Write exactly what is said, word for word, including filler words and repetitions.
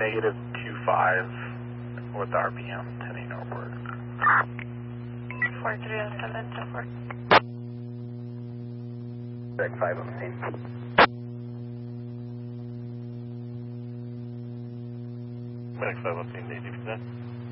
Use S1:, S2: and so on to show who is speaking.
S1: negative two five with R P M ten northward.
S2: four three oh seven, so forth.
S3: Deck five on the scene.
S4: Deck five on scene, D D percent.